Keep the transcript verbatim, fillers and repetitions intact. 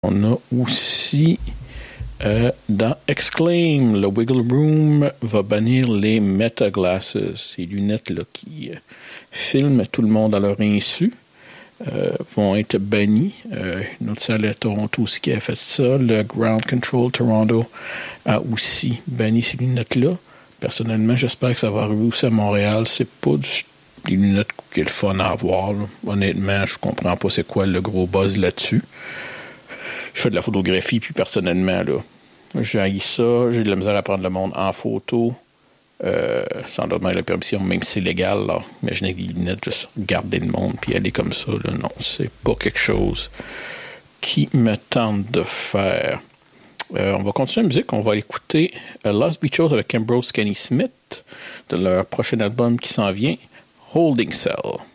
On a aussi euh, dans Exclaim, le Wiggle Room va bannir les Meta Glasses, ces lunettes-là qui euh, filment tout le monde à leur insu. Euh, vont être bannis. Euh, une autre salle à Toronto aussi qui a fait ça. Le Ground Control Toronto a aussi banni ces lunettes-là. Personnellement, j'espère que ça va arriver aussi à Montréal. C'est pas du, des lunettes qui est le fun à avoir. Là. Honnêtement, je comprends pas c'est quoi le gros buzz là-dessus. Je fais de la photographie, puis personnellement, là, j'ai haï ça. J'ai de la misère à prendre le monde en photo. Euh, sans demander la permission, même si c'est légal, là. Imaginez des lunettes, juste regarder le monde puis aller comme ça, là. Non, c'est pas quelque chose qui me tente de faire. Euh, on va continuer la musique, on va écouter uh, Lost Beach House avec Ambrose Kenny Smith de leur prochain album qui s'en vient, Holding Cell.